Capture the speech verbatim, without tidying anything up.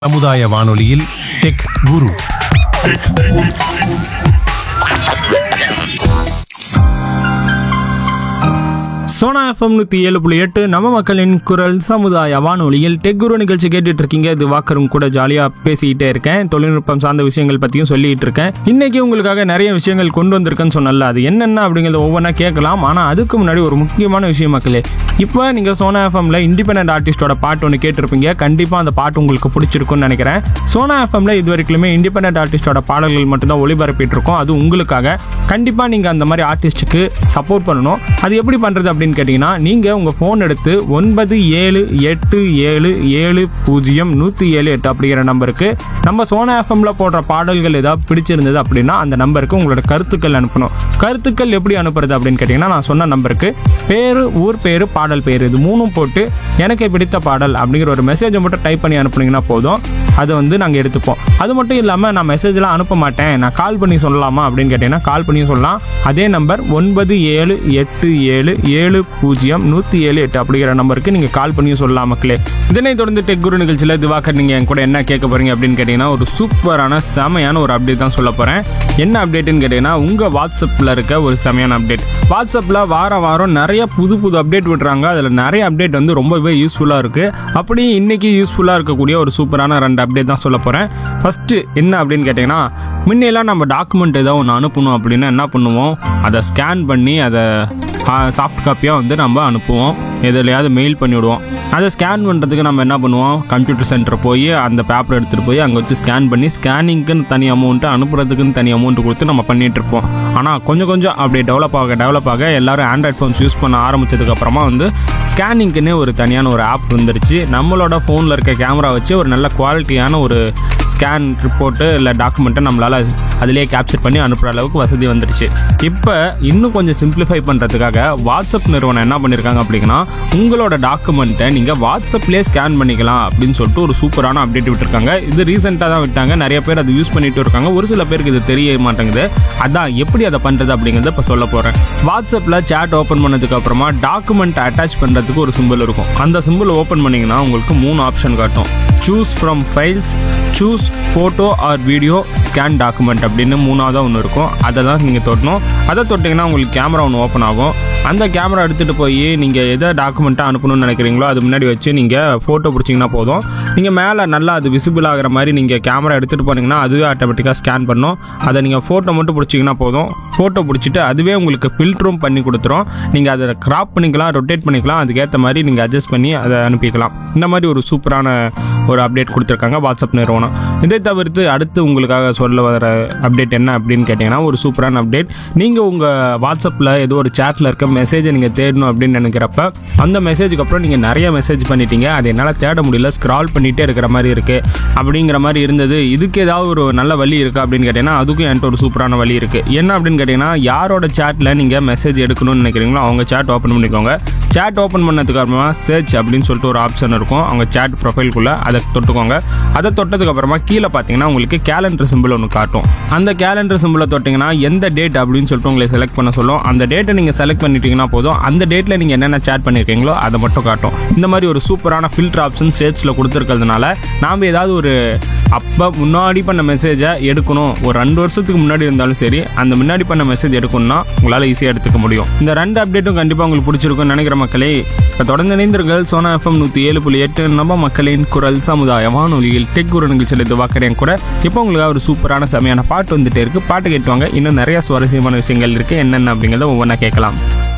சமுதாய வானொலியில் டெக் குரு. சோனா எஃப்எம் நூற்றி ஏழு புள்ளி எட்டு நம்ம மக்களின் குரல் சமுதாய வானொலியில் டெக் குரு நிகழ்ச்சி கேட்டுட்டு இருக்கீங்க. இது வாக்கரும் கூட ஜாலியாக பேசிக்கிட்டே இருக்கேன். தொழில்நுட்பம் சார்ந்த விஷயங்கள் பற்றியும் சொல்லிட்டு இருக்கேன். இன்னைக்கு உங்களுக்காக நிறைய விஷயங்கள் கொண்டு வந்திருக்கேன்னு சொன்னல, அது என்னென்ன அப்படிங்கிறத ஒவ்வொன்றா கேட்கலாம். ஆனால் அதுக்கு முன்னாடி ஒரு முக்கியமான விஷயம் மக்களே, இப்போ நீங்கள் சோனா எஃப்எம்ல இண்டிபெண்டன்ட் ஆர்டிஸ்டோட பாட்டு ஒன்று கேட்டிருப்பீங்க. கண்டிப்பாக அந்த பாட்டு உங்களுக்கு பிடிச்சிருக்குன்னு நினைக்கிறேன். சோனா எஃப்எம்ல இது வரைக்குமே இண்டிபெண்டன்ட் ஆர்டிஸ்டோட பாடல்கள் மட்டும்தான் ஒளிபரப்பிட்டு இருக்கோம். அது உங்களுக்காக. கண்டிப்பாக நீங்கள் அந்த மாதிரி ஆர்டிஸ்ட்டுக்கு சப்போர்ட் பண்ணணும். அது எப்படி பண்ணுறது அப்படின்னு கேட்டிங்கன்னா, நீங்கள் உங்கள் ஃபோன் எடுத்து ஒன்பது ஏழு எட்டு ஏழு ஏழு பூஜ்ஜியம் நூற்றி ஏழு எட்டு அப்படிங்கிற நம்பருக்கு நம்ம சோனா எஃப்எம்ல போடுற பாடல்கள் ஏதாவது பிடிச்சிருந்தது அப்படின்னா அந்த நம்பருக்கு உங்களோட கருத்துக்கள் அனுப்பணும். கருத்துக்கள் எப்படி அனுப்புறது அப்படின்னு கேட்டிங்கன்னா, நான் சொன்ன நம்பருக்கு பேர், ஊர் பேர், பாடல் பேர், இது மூணும் போட்டு எனக்கு பிடித்த பாடல் அப்படிங்கிற ஒரு மெசேஜை மட்டும் டைப் பண்ணி அனுப்புனீங்கன்னா போதும். அதை வந்து நாங்கள் எடுத்துப்போம். அது மட்டும் இல்லாமல் நான் மெசேஜ்லாம் அனுப்ப மாட்டேன், நான் கால் பண்ணி சொல்லலாமா அப்படின்னு கேட்டிங்கன்னா கால் பண்ணி சொல்லலாம். அதே நம்பர் ஒன்பது ஏழு எட்டு ஏழு ஏழு பூஜ்ஜியம் நூற்றி ஏழு எட்டு அப்படிங்கிற நம்பருக்கு நீங்கள் கால் பண்ணி சொல்லலாம் மக்களே. இதனை தொடர்ந்து டெக் குரு நிகழ்ச்சியில் திவாகர் நீங்கள் என் கூட என்ன கேட்க போகிறீங்க அப்படின்னு கேட்டிங்கன்னா, ஒரு சூப்பரான செமையான ஒரு அப்டேட் தான் சொல்ல போகிறேன். என்ன அப்டேட்டுன்னு கேட்டிங்கன்னா, உங்கள் வாட்ஸ்அப்பில் இருக்க ஒரு செமையான அப்டேட். வாட்ஸ்அப்பில் வாரம் வாரம் நிறைய புது புது அப்டேட் விடுறாங்க. அதில் நிறைய அப்டேட் வந்து ரொம்பவே யூஸ்ஃபுல்லாக இருக்குது. அப்படி இன்றைக்கி யூஸ்ஃபுல்லாக இருக்கக்கூடிய ஒரு சூப்பரான ரெண்டு அப்டேட் தான் சொல்ல போகிறேன். ஃபஸ்ட்டு என்ன அப்படின்னு கேட்டிங்கன்னா, முன்னெல்லாம் நம்ம டாக்குமெண்ட் ஏதாவது ஒன்று அனுப்பணும் அப்படின்னா என்ன பண்ணுவோம், அதை ஸ்கேன் பண்ணி அதை சாஃப்ட் காப்பியாக வந்து நம்ம அனுப்புவோம், எதுலையாவது மெயில் பண்ணிவிடுவோம். அதை ஸ்கேன் பண்ணுறதுக்கு நம்ம என்ன பண்ணுவோம், கம்ப்யூட்டர் சென்டர் போய் அந்த பேப்பர் எடுத்துகிட்டு போய் அங்கே வச்சு ஸ்கேன் பண்ணி ஸ்கேனிங்க்குன்னு தனி அமௌண்ட்டு, அனுப்புறதுக்குன்னு தனி அமௌண்ட்டு கொடுத்து நம்ம பண்ணிகிட்ருப்போம். ஆனால் கொஞ்சம் கொஞ்சம் அப்படியே டெவலப் ஆக டெவலப் ஆக எல்லோரும் ஆண்ட்ராய்ட் ஃபோன்ஸ் யூஸ் பண்ண ஆரம்பித்ததுக்கப்புறமா வந்து ஸ்கேனிங்க்குன்னு ஒரு தனியான ஒரு ஆப் வந்துருச்சு. நம்மளோட ஃபோனில் இருக்க கேமரா வச்சு ஒரு நல்ல குவாலிட்டியான ஒரு ஸ்கேன் ரிப்போர்ட்டு இல்லை டாக்குமெண்ட்டை நம்மளால் அதிலே கேப்சர் பண்ணி அனுப்புகிற அளவுக்கு வசதி வந்துடுச்சு. இப்போ இன்னும் கொஞ்சம் சிம்பிளிஃபை பண்ணுறதுக்காக வாட்ஸ்அப் நிறுவனம் என்ன பண்ணியிருக்காங்க அப்படின்னா, உங்களோட டாக்குமெண்ட்டை நீங்கள் வாட்ஸ்அப்லேயே ஸ்கேன் பண்ணிக்கலாம் அப்படின்னு சொல்லிட்டு ஒரு சூப்பரான அப்டேட் விட்டுருக்காங்க. இது ரீசெண்டாக தான் விட்டாங்க. நிறைய பேர் அதை யூஸ் பண்ணிட்டு இருக்காங்க. ஒரு சில பேருக்கு இது தெரிய மாட்டேங்குது. அதான் எப்படி அதை பண்ணுறது அப்படிங்கிறத இப்போ சொல்ல போகிறேன். வாட்ஸ்அப்பில் சேட் ஓப்பன் பண்ணதுக்கு அப்புறமா டாக்குமெண்ட் அட்டாச் பண்ணுறதுக்கு ஒரு சிம்பிள் இருக்கும். அந்த சிம்பிள் ஓப்பன் பண்ணிங்கன்னா உங்களுக்கு மூணு ஆப்ஷன் காட்டும். Choose from files, choose photo R video, scan document அப்படின்னு மூணாவதாக ஒன்று இருக்கும். அதை தான் நீங்கள் தொட்டணும். அதை தொட்டிங்கன்னா உங்களுக்கு கேமரா ஒன்று ஓப்பன் ஆகும். அந்த கேமரா எடுத்துகிட்டு போய் நீங்கள் எதை டாக்குமெண்ட்டாக அனுப்பணும்னு நினைக்கிறீங்களோ அது முன்னாடி வச்சு நீங்கள் ஃபோட்டோ பிடிச்சிங்கன்னா போதும். நீங்கள் மேலே நல்லா அது விசிபிள் ஆகிற மாதிரி நீங்கள் கேமரா எடுத்துகிட்டு போனீங்கன்னா அதுவே ஆட்டோமேட்டிக்காக ஸ்கேன் பண்ணும். அதை நீங்கள் ஃபோட்டோ மட்டும் பிடிச்சிங்கன்னா போதும். ஃபோட்டோ பிடிச்சிட்டு அதுவே உங்களுக்கு ஃபில்டரும் பண்ணி கொடுத்துரும். நீங்கள் அதை கிராப் பண்ணிக்கலாம், ரொட்டேட் பண்ணிக்கலாம், அதுக்கேற்ற மாதிரி நீங்கள் அட்ஜஸ்ட் பண்ணி அதை அனுப்பிக்கலாம். இந்த மாதிரி ஒரு சூப்பரான ஒரு அப்டேட் கொடுத்துருக்காங்க வாட்ஸ்அப் நிறுவனம். இதை தவிர்த்து அடுத்து உங்களுக்காக சொல்ல வர அப்டேட் என்ன அப்படின்னு கேட்டிங்கன்னா, ஒரு சூப்பரான அப்டேட். நீங்கள் உங்கள் வாட்ஸ்அப்பில் ஏதோ ஒரு சேட்டில் இருக்க மெசேஜை நீங்கள் தேடணும் அப்படின்னு நினைக்கிறப்ப அந்த மெசேஜுக்கு அப்புறம் நீங்கள் நிறைய மெசேஜ் பண்ணிட்டீங்க, அது என்னால் தேட முடியல, ஸ்க்ரால் பண்ணிகிட்டே இருக்கிற மாதிரி இருக்குது அப்படிங்கிற மாதிரி இருந்தது. இதுக்கு ஏதாவது ஒரு நல்ல வழி இருக்குது அப்படின்னு கேட்டிங்கன்னா அதுக்கும் என்கிட்ட ஒரு சூப்பரான வழி இருக்குது. என்ன அப்படின்னு கேட்டிங்கன்னா, யாரோட சேட்டில் நீங்கள் மெசேஜ் எடுக்கணும்னு நினைக்கிறீங்களோ அவங்க சேட் ஓப்பன் பண்ணிக்கோங்க. சேட் ஓப்பன் பண்ணதுக்கு அப்புறமா சர்ச் அப்படின்னு சொல்லிட்டு ஒரு ஆப்ஷன் இருக்கும் அவங்க சேட் ப்ரொஃபைல்குள்ளே. அதை தொட்டுக்கோங்க. அதை தொட்டதுக்கு அப்புறமா கீழே பார்த்தீங்கன்னா உங்களுக்கு கேலண்டர் சிம்பிள் ஒன்று காட்டும். அந்த கேலண்டர் சிம்பிளை தொட்டிங்கன்னா எந்த டேட் அப்படின்னு சொல்லிட்டு உங்களை செலக்ட் பண்ண சொல்லும். அந்த டேட்டை நீங்கள் செலக்ட் பண்ணிட்டீங்கன்னா போதும். அந்த டேட்டில் நீங்கள் என்னென்ன சேட் பண்ணியிருக்கீங்களோ அதை மட்டும் காட்டும். இந்த மாதிரி ஒரு சூப்பரான ஃபில்டர் ஆப்ஷன் சர்ச்சில் கொடுத்துருக்கிறதுனால நாம் ஏதாவது ஒரு அப்போ முன்னாடி பண்ண மெசேஜை எடுக்கணும், ஒரு ரெண்டு வருஷத்துக்கு முன்னாடி இருந்தாலும் சரி, அந்த முன்னாடி பண்ண மெசேஜ் எடுக்கணும்னா உங்களால் ஈஸியாக எடுத்துக்க முடியும். இந்த ரெண்டு அப்டேட்டும் கண்டிப்பாக உங்களுக்கு பிடிச்சிருக்கும்னு நினைக்கிற மக்களே. இப்போ தொடர்ந்து இணைந்தீர்கள் சோனா எஃப்எம் நூற்றி ஏழு புள்ளி எட்டு நம்ம மக்களின் குரல் சமுதாய வானொலியில் டெக் குரு நிகழ்ச்சியில் இது வாக்கிறேன் கூட. இப்போ உங்களுக்கு ஒரு சூப்பரான செமையான பாட்டு வந்துட்டே இருக்குது. பாட்டு கேட்டுவாங்க. இன்னும் நிறைய சுவாரஸ்யமான விஷயங்கள் இருக்குது. என்னென்ன அப்படிங்கிறத ஒவ்வொன்றா கேட்கலாம்.